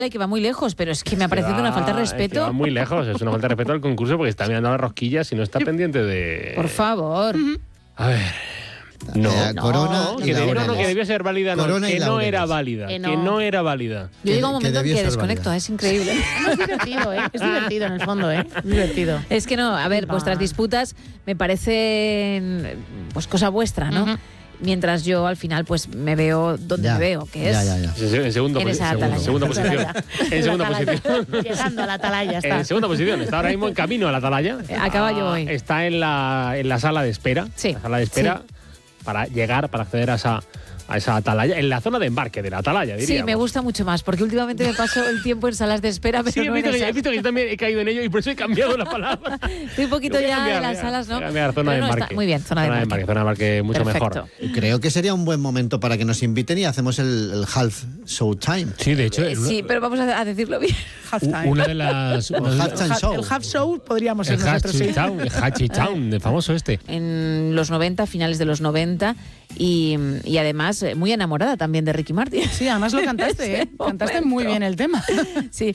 que va muy lejos, pero es que me ha parecido una falta de respeto. Va muy lejos, es una falta de respeto al concurso porque está mirando las rosquillas y no está pendiente de... Por favor. A ver... No, Corona y que Laureles. debió ser válida, Corona y que no Laureles. era válida, Que que no. no era válida. Yo llego a un que momento en debió que ser desconecto, válida. es increíble. Es divertido, ¿eh? Es divertido en el fondo, ¿eh? Es divertido. Es que no, a ver, Va. vuestras disputas me parecen pues cosa vuestra, ¿no? Ujú. Mientras yo al final pues me veo donde Ya, me veo, que es ya. En segunda En esa atalaya. segunda posición. En segunda La atalaya. posición. Llegando a la atalaya, está. En segunda posición. Está ahora mismo en camino a la atalaya. A caballo voy. Está en la sala de espera. Sí. La sala de espera para llegar, para acceder a esa atalaya. En la zona de embarque de la atalaya, diríamos. Sí, me gusta mucho más, porque últimamente me paso el tiempo en salas de espera, pero Sí, no en esas. he visto que yo también he caído en ello y por eso he cambiado la palabra. Estoy un poquito Voy a ya cambiar, en las voy a salas, ¿no? cambiar, zona Pero de no, embarque. está muy bien, zona de embarque. Zona de embarque mucho Perfecto. mejor. Creo que sería un buen momento para que nos inviten y hacemos el half show time. Sí, de hecho, Sí, pero vamos a decirlo bien. Halftime. una de las... O halftime show. El half show podríamos ser El nosotros, sí. Hachi Town, el famoso este. En los 90, finales de los 90, y además muy enamorada también de Ricky Martin. Sí, además lo cantaste, ¿eh? Ese Cantaste momento. muy bien el tema. Sí,